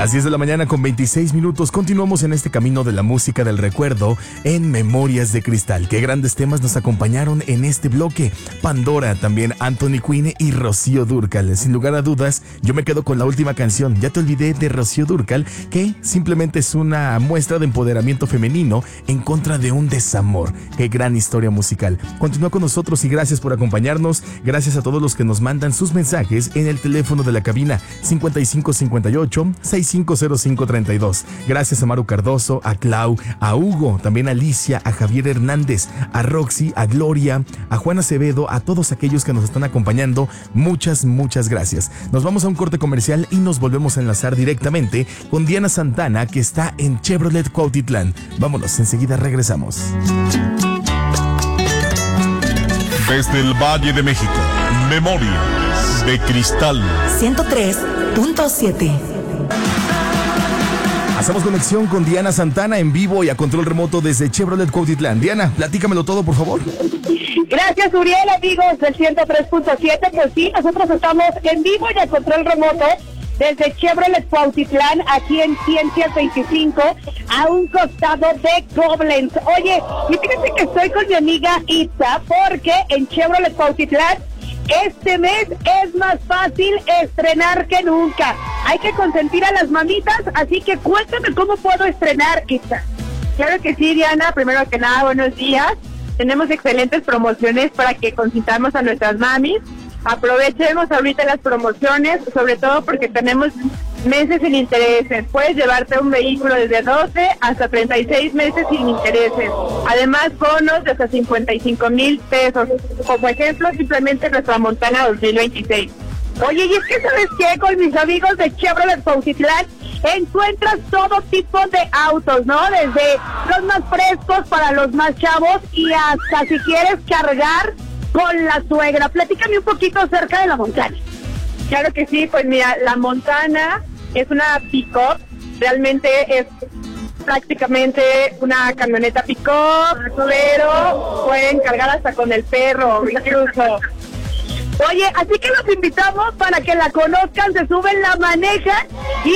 Las 10 de la mañana con 26 minutos. Continuamos en este camino de la música del recuerdo en Memorias de Cristal. Qué grandes temas nos acompañaron en este bloque. Pandora, también Anthony Quinn y Rocío Dúrcal. Sin lugar a dudas, yo me quedo con la última canción. Ya te olvidé de Rocío Dúrcal, que simplemente es una muestra de empoderamiento femenino en contra de un desamor. Qué gran historia musical. Continúa con nosotros y gracias por acompañarnos. Gracias a todos los que nos mandan sus mensajes en el teléfono de la cabina 5558-650532. Gracias a Maru Cardoso, a Clau, a Hugo, también a Alicia, a Javier Hernández, a Roxy, a Gloria, a Juan Acevedo, a todos aquellos que nos están acompañando. Muchas gracias. Nos vamos a un corte comercial y nos volvemos a enlazar directamente con Diana Santana, que está en Chevrolet Cuautitlán. Vámonos, enseguida regresamos. Desde el Valle de México, Memorias de Cristal 103.7. Hacemos conexión con Diana Santana en vivo y a control remoto desde Chevrolet Cuautitlán. Diana, platícamelo todo, por favor. Gracias, Uriel, amigos del 103.7. Pues sí, nosotros estamos en vivo y a control remoto desde Chevrolet Cuautitlán, aquí en Ciencias 25, a un costado de Koblenz. Oye, y fíjate que estoy con mi amiga Itza, porque en Chevrolet Cuautitlán este mes es más fácil estrenar que nunca. Hay que consentir a las mamitas, así que cuéntame cómo puedo estrenar, Itza. Claro que sí, Diana. Primero que nada, buenos días. Tenemos excelentes promociones para que consintamos a nuestras mamis. Aprovechemos ahorita las promociones, sobre todo porque tenemos meses sin intereses. Puedes llevarte un vehículo desde 12 hasta 36 meses sin intereses. Además, bonos de hasta 55,000 pesos. Como ejemplo, simplemente nuestra Montana 2026. Oye, y es que ¿sabes qué? Con mis amigos de Chevrolet Cuautitlán encuentras todo tipo de autos, ¿no? Desde los más frescos para los más chavos y hasta si quieres cargar con la suegra. Platícame un poquito acerca de la Montana. Claro que sí, pues mira, la Montana es una pick-up, realmente es prácticamente una camioneta pick-up, pero pueden cargar hasta con el perro, incluso. Oye, así que los invitamos para que la conozcan, se suben, la manejan y